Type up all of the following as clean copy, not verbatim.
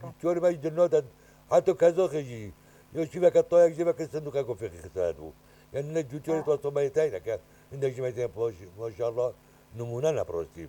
جوری ما جنات حتی کذا خیلی یا چی وقت تا یک جیب که صندوق گفتی خسارت بود یعنی نه جوری تو تو میتای نکه این دیگه میتای ماشاءالله نمونه نپرستی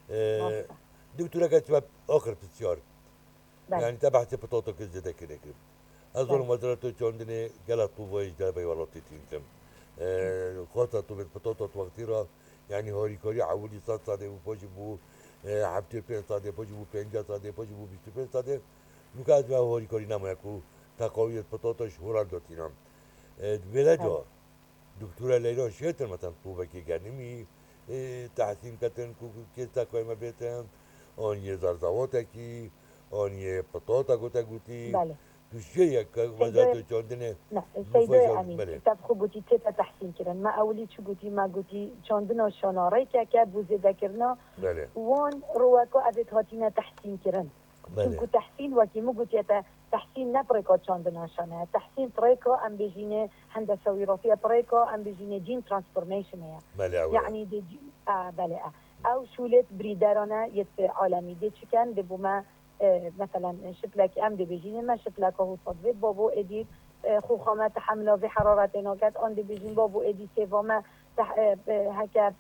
دکتر که چه آخر بسیار يعني تبعت بطاطا كزدة كده كده أظن مزرعة جوندني قالت طوبة جابي والله تيتم خاطر طوبة بطاطا وقتيرة يعني هوري كوري عودي صاد صادي وبوجي بو حبتي بين صادي بوجي بو بينجا صادي بوجي بو بيستو بين صادي نكاد ما هوري كوري نام يكو تقوية بطاطا شهورا دوتينام بلادو دكتورة ليلى شيتر مثلا طوبة كي جانمي تحسين كتن كيستا كوي ما بيتم اون يزرزواتكي آنیه پتاتا گوته گوتی بله دوشیه یک وزارت چاندنه نه سیدای امین کتاب خوب گوتی تیتا تحسین کردن ما اولی چو گوتی ما گوتی چاندنا شاناره که بوزه دکرنا بله وان روکا ابد هاتینا تحسین کردن چونکو تحسین وکی مو گوتی تحسین نبرکا چاندنا شانه تحسین طریقا ام بجینه هندسه وراثیه طریقا ام بجینه جین ترانسفورمیشنه يعني دي بله او شولت بريدارنا يت عالمي دي كان دي بوما مثلا شبلك ام دي بيجين ما شبلك هو صدفت بابو ادي خوخامه تحمله في حراره نوكات ان دي بيجين بابو ادي سيفما هكا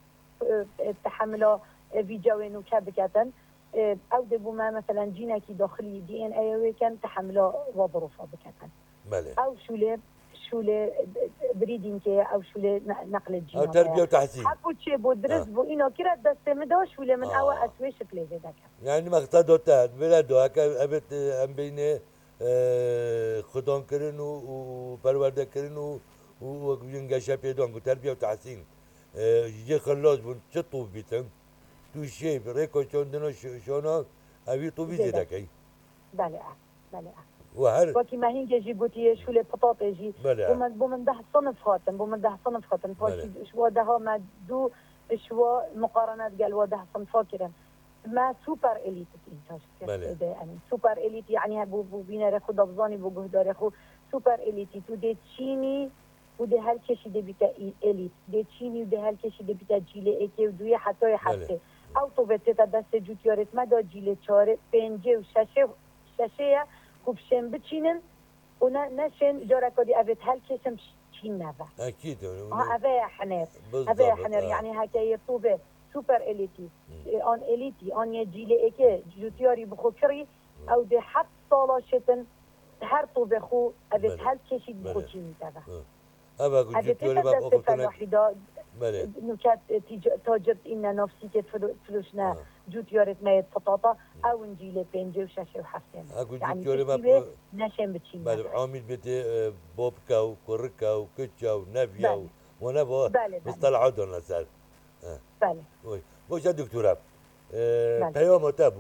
تحمله في جو نوكا بكاتن او دي بوما مثلا جينكي داخلي دي ان اي كان تحمله وظروفه بكاتن او شوله بريدين كي او شوله نقل الجينات او تربيه وتحسين حبوا شيء بدرس بو انه كرا دست مدو شوله من اول اسوي شكله ذاك يعني مقصد وتاد بلادو هكا ابت ام بين خدان كرن وبرورده كرن وينقشا بيدون تربيه وتحسين يجي خلاص بون تشطو بيتم تو شيء ريكو شوندنا شونا ابي طوبي زيدك بله وهر وكي ما هي جيبوتي شو لي بطاطا جي بومن ده صنف خاتم فاشي شو ده ما دو شو مقارنات قال وده صنف كده ما سوبر اليت انتاج كده يعني سوبر اليت يعني بو بينا رخو دبزاني بو جهدار رخو سوبر اليت تو دي تشيني وده هالكشي ده بتا اليت دي تشيني وده هالكشي ده بتا جيله ايكي ودوي حتى حتى او تو بتا دست جوتيارت ما دا جيله 4 5 و 6 خوب شن بچینن اونا نشن جارا کدی اوت هل کشم چین نوا اكيد اوه حنر يعني هكا طوبه سوبر اليتي اون اليتي اون يجيله ايكي جوتياري بخو كري او دي حب صاله شتن هر طوبه خو اوت هل کشی بخو چین نوا ابا جوتياري باب اخوتنا نكات تاجر إن نفسي كتفلوشنا جوتيارت مايت بطاطا أو نجيله بينجي وشاشة وحفتين يعني كتير نشين بتشين بعد عامل بدي بوبكا وكركا وكتشا ونافيا ونافا مصطلحات الناس بله وش دكتورة پیام تا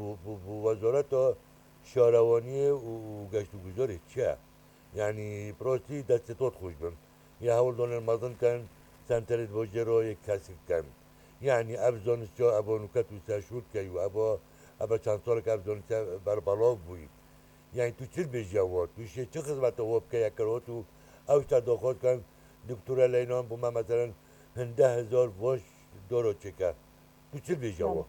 وزارت شهروانی و گشت و گذاری چه یعنی پروستی دستتوت خوش بم یه هول دون المازن کن سنترد وجه رو یک کسی کن یعنی ابزانشجا ابا نکت و سرشود که و ابا چند سال که ابزانشجا بر بلاغ بوی یعنی تو چیل بجواد توش چه خدمت واب که یک کرو تو اوش تداخل کن دکتور لینان بوما مثلا 10,000 واش دورو چکه تو چیل بجواد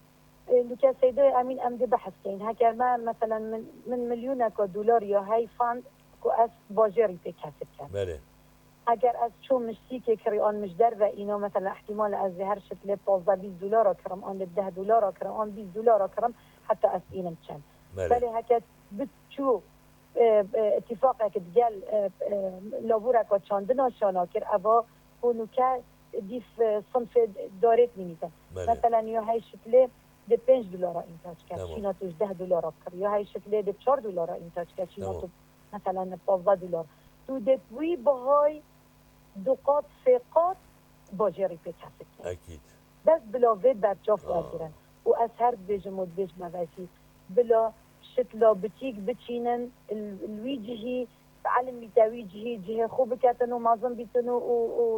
لك سيدي امين امدي بحث كاين هكا ما مثلا من مليونك دولار يا هاي فاند كو اس باجري بكاسب كان بله اگر از شو مشتيكي كريون مش دربه اینو مثلا احتمال از هر شكل 12 20 دلار كرم اون 10 دلار كرم اون 20 دلار كرم حتى اس اینم كان بله هكا بتشو اتفاقك تقال لابورك وتشاندنا شاناكر ابا هونوكا ديف صنف دارت نميتا مثلا يا هاي شكله ده 5 دلار انتاج کرد شینا توش 10 دلار کرد یا هاي شکله ده 4 دلار انتاج کرد شینا تو مثلا 12 دلار تو ده توی بهای دوقات سقات باجری بکسب اكيد بس بلا وید برجاف وگیرن و از هر بجمود بج مواشی بلا شتلا بتیک بچینن الویجهی علم بیتویجهی جه خوب کتن و مازن بیتن و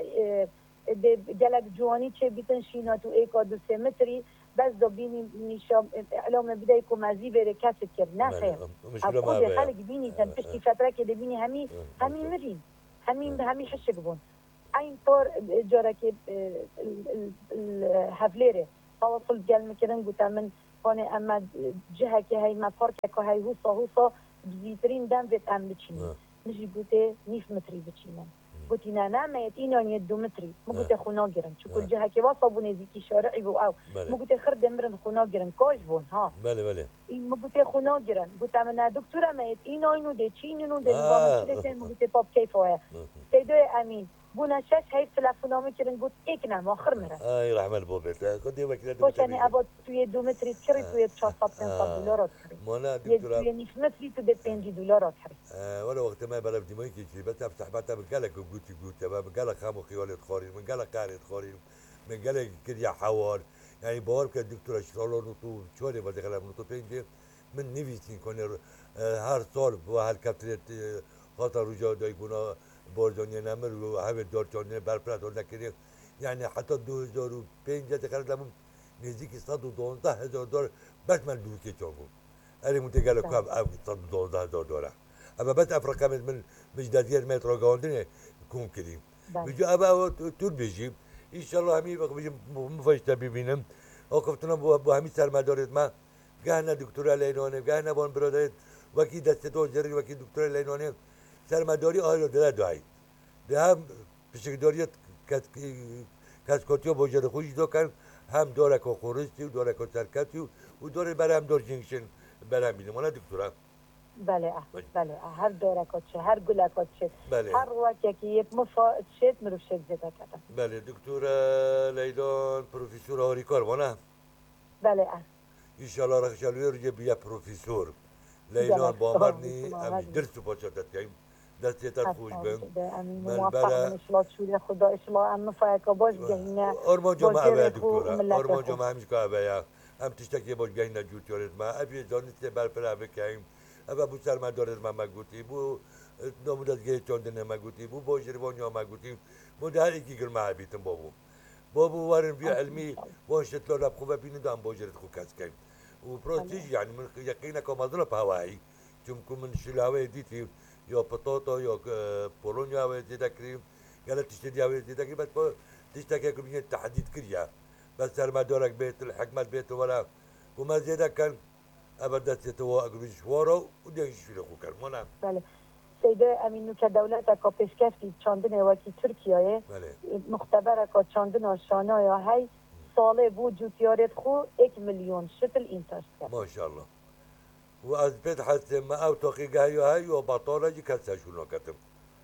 جلب جوانی چه بیتن شینا تو 1-2 متری بس دبینی نیشام اعلام بدای کو مزی بره کسب کرد نه خیر اقول خلق بینی تن پشتی فتره که دبینی همین مرین همین حشق بون این طور جارا که الحفلره تواصل قال مكرن قلت من کنه اما جهه که هی مفار که هی هوسا بزیترین دم بيت ام بچینی نجی گوته 9 متری بچینم گوتی نه میت اینانی 2 متری مو گوته خونا گرن چون کل جهه که واسه بونه زیکی شارعی بو او مو گوته خرد مرن خونا گرن کاش بون ها بله این مو گوته خونا گرن گوته من دکتر میت اینو ده چینو ده وام چیه مو گوته پاپ کیفه سیدو امین بونا شش هی تلفنامه کردن گفت اکنم آخر میره ای رحمت بابت کدی وکیل باشنی ابد توی 2 متری کری توی 400 دلار کری مانا دكتورة توی 9 متری تو به 5 دلار کری وانا وقت ما بلف دماغي كي بس افتح بتا من قالك قوتي من قالك خامو خيال خورين من قالك قاري خورين من قالك كريا حوار يعني بارك الدكتورة شلون نطو شوري بدي غلب نطو بينجي من نفسي كون هر سال وهالكابتن خاطر رجال دايكونا بارزاني نمر وهذا دار جاني برپرد ولا كده يعني حتى 2005 تقريبا لمن نزدیک 112,000 دلار بس من دوكي تشوفوا انا متقال كم 112,000 دلار اما بس افريقيا من مجداديات مترو قاندني يكون كريم بيجي ابا تور بيجي ان شاء الله همي بيجي مفاجاه ببینم وقفتنا بو همي سرمدارت ما قهنا دكتوره لينوني قهنا بون برادرت وكي دستو جري وكي دكتوره لينوني سرمداری آیا دای ده هم پیشگداریت کسکاتیو باجر خوشی دکن هم داره که خورستی و داره که سرکتی و داره برای هم دار جنگشن برای هم بینیم آنه دکتورم بله هر داره که هر گله که هر وقتی که یک مفاعد شد مروف شد زده کردن بله دکتور لیلان پروفیسور هاریکار وانه بله ایشالا رخشالوی رو بیا پروفیسور لیلان باورنی امیش درستو پاچاتت کنیم دستیتت خوش بم من برای اشلا شوری خدا اشلا ام فایکا باش گهینه آرمان جامعه اوه دکتورا آرمان جامعه همیش که اوه هم تشتکی باش گهینه جوتیارت ما ابی زانسته برپر اوه کهیم اوه بو سرمدارت ما مگوتی بو نمودازگه چاندنه مگوتی بو باجروانی ها مگوتی بو هر ایکی گرمه عبیتم بابو وارن بیا علمی وانشت لا رب خوبه بینید هم باجرت خو کس کهیم و پروستیج يعني من يقينك مضرب هواي تمكن من شلاوي ديتي يا بطاطا يا بولونيا وزيدا كريم قالت تشتري هواي زيدا كريم بس تشتكي كمية تحديد كريا بس سرمدارك بيت الحكمة بيت ولا وما زيدا كان ابدا تتوا اقرب شوارو وديش في الاخو كان بله سیده امینو که دولت که پیشکفتی چاندن وکی ترکیه مختبره که چاندن شانه یا هی ساله بود جوتیارت خو 1 میلیون شتل اینتاش کرد ماشاءالله و از بيت حتى ما او توقيقها هاي وبطاله جي كسا شنو كتب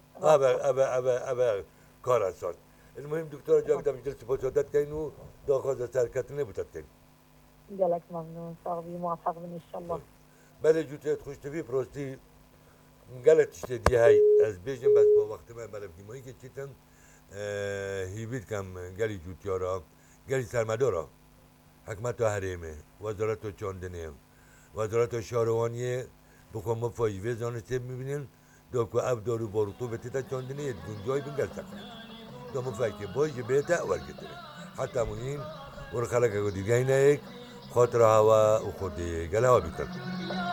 ابا كارسان المهم دكتوره جاك دم جلسه بوجودت كاينو داخل سركتني بوتت كاين قالك ممنون صاحبي موفق ان شاء الله بله جوتيت خوش تبي بروستي قالت تشتدي هاي از بيجن بس وقت ما بلا ديماي كيتن هيبيت كم قالي جوتيارا قالي سرمدارا حكمت هريمه وزارت چاندنه وزارت شهروانی بخوام مفاجئه زانسته میبینن دکو اب دارو باروتو بته تا چاندنه گنجای بنگل سکن دو مفاجئه باش بيته اول كده حتى مهم ورخلك قد جاينك خاطر هوا وخدي قال هوا بيتر